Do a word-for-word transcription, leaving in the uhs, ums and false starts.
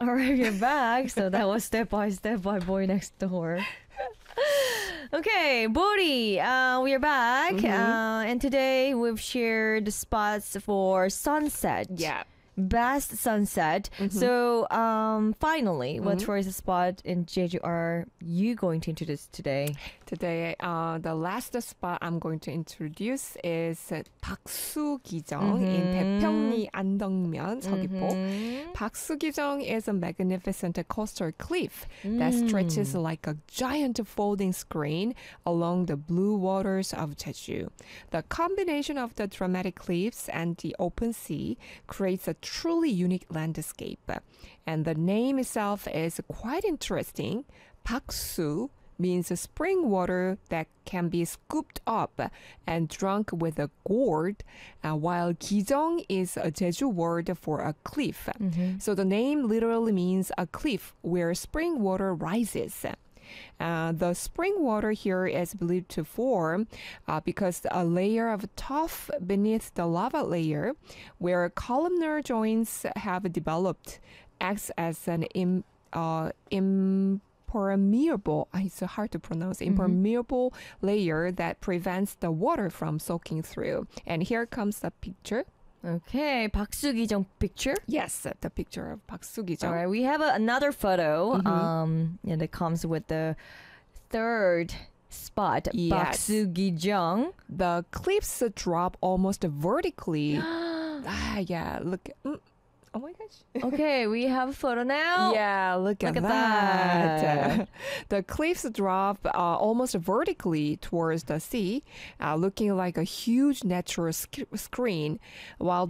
All right, you're back. So that was Step by Step by Boy Next Door. Okay, Bodhi, uh, we are back. Mhm. Uh, and today we've shared spots for sunset. Yeah. Best sunset. Mhm. So, um, finally, what Mhm. tourist spot in Jeju are you going to introduce today? Today, uh, the last spot I'm going to introduce is 박수기정 in Mhm. 태평리 안덕면 서귀포. Mhm. 박수기정 is a magnificent coastal cliff that Mm. stretches like a giant folding screen along the blue waters of Jeju. The combination of the dramatic cliffs and the open sea creates a truly unique landscape. And the name itself is quite interesting. 박수 means spring water that can be scooped up and drunk with a gourd, uh, while 기정 is a Jeju word for a cliff. Mhm. So the name literally means a cliff where spring water rises. Uh, the spring water here is believed to form uh, because a layer of tuff beneath the lava layer, where columnar joints have developed, acts as an im, uh, impermeable, uh, it's hard to pronounce, impermeable layer that prevents the water from soaking through. And here comes the picture. Okay, 박수기정 picture. Yes, the picture of 박수기정. All right, we have a, another photo, Mhm. um, and it comes with the third spot, Yes. 박수기정. The cliffs drop almost vertically. ah, yeah, look. Mm, oh my gosh. Okay, we have a photo now. Yeah, look, Look at, at that. that. The cliffs drop uh, almost vertically towards the sea, uh, looking like a huge natural sc- screen, while